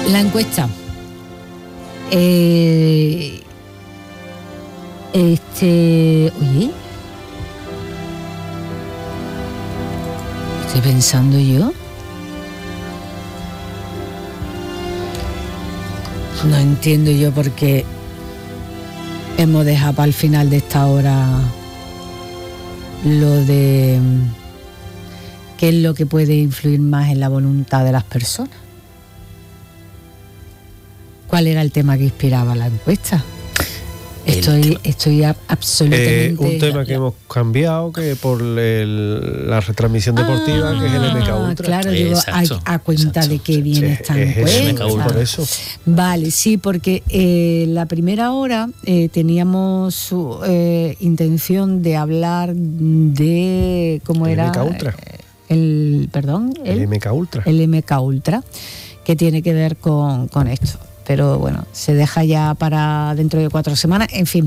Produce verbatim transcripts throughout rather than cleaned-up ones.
La encuesta. Eh, este. Oye. Estoy pensando yo. No entiendo yo por qué hemos dejado para el final de esta hora lo de qué es lo que puede influir más en la voluntad de las personas. ¿Cuál era el tema que inspiraba la encuesta? Estoy, estoy absolutamente... Eh, un tema que hemos cambiado, que por el, la retransmisión deportiva, ah, que es el M K Ultra. Claro, digo, exacto, a, a cuenta exacto. de que viene sí, esta encuesta. Por eso. Vale, sí, porque eh, la primera hora eh, teníamos eh, intención de hablar de... ¿Cómo el era? M K Ultra. El, perdón. El, el M K Ultra. El M K Ultra, que tiene que ver con, con esto. Pero bueno, se deja ya para dentro de cuatro semanas, en fin,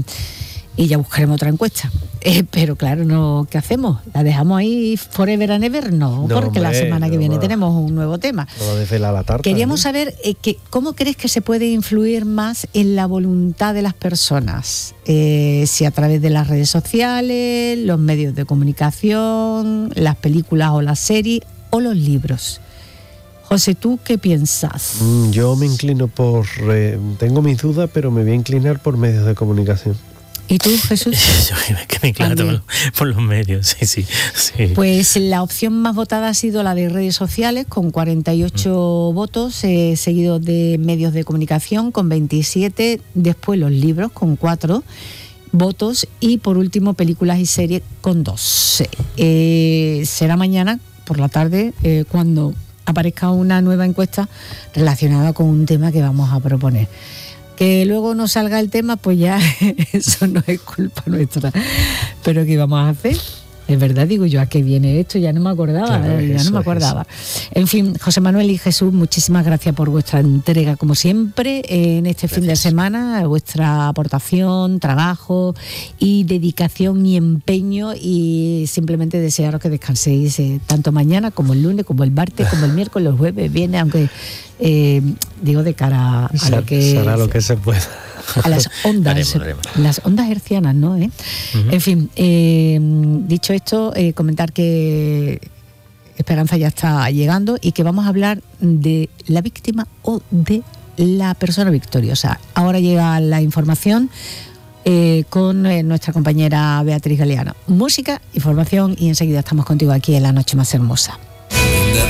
y ya buscaremos otra encuesta. Eh, pero claro, no, ¿qué hacemos? ¿La dejamos ahí forever and ever? No, no porque hombre, la semana no que viene va. tenemos un nuevo tema. No va a desvelar la tarta. Queríamos ¿no? saber eh, que, cómo crees que se puede influir más en la voluntad de las personas, eh, si a través de las redes sociales, los medios de comunicación, las películas o las series o los libros. José, ¿tú qué piensas? Mm, yo me inclino por... Eh, tengo mis dudas, pero me voy a inclinar por medios de comunicación. ¿Y tú, Jesús? Yo que me inclino por, por los medios, sí, sí, sí. Pues la opción más votada ha sido la de redes sociales, con cuarenta y ocho mm. votos, eh, seguido de medios de comunicación, con veintisiete, después los libros, con cuatro votos, y por último películas y series, con dos. Eh, será mañana, por la tarde, eh, cuando... aparezca una nueva encuesta relacionada con un tema que vamos a proponer. Que luego no salga el tema, pues ya eso no es culpa nuestra. Pero ¿qué vamos a hacer? Es verdad, digo yo, ¿a qué viene esto? Ya no me acordaba, claro, ya no me acordaba. En fin, José Manuel y Jesús, muchísimas gracias por vuestra entrega, como siempre, en este gracias. fin de semana, vuestra aportación, trabajo y dedicación y empeño, y simplemente desearos que descanséis eh, tanto mañana como el lunes, como el martes, como el miércoles, el jueves, viene, aunque eh, digo de cara a lo que... Será lo que se pueda. A las ondas, haremos, haremos. las ondas hercianas, ¿no? ¿Eh? Uh-huh. En fin, eh, dicho esto, eh, comentar que Esperanza ya está llegando y que vamos a hablar de la víctima o de la persona victoriosa. Ahora llega la información eh, con eh, nuestra compañera Beatriz Galeano. Música, información y enseguida estamos contigo aquí en La Noche Más Hermosa.